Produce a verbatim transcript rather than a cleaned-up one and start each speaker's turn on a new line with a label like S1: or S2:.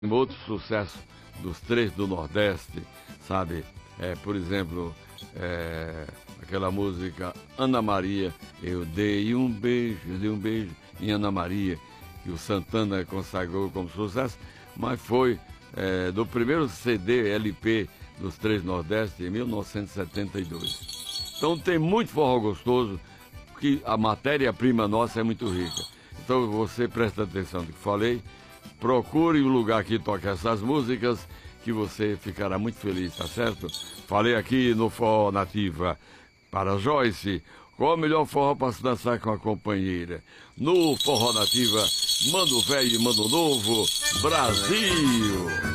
S1: Um outro sucesso dos Três do Nordeste, sabe? É, por exemplo, é, aquela música Ana Maria, eu dei um beijo, eu dei um beijo em Ana Maria, que o Santana consagrou como sucesso, mas foi é, do primeiro C D L P dos Três do Nordeste, em mil novecentos e setenta e dois. Então tem muito forró gostoso, porque a matéria-prima nossa é muito rica. Então você presta atenção no que falei, procure o lugar que toca essas músicas, que você ficará muito feliz, tá certo? Falei aqui no Forró Nativa para Joyce, qual o melhor forró para se dançar com a companheira? No Forró Nativa, manda o velho e manda o novo, Brasil!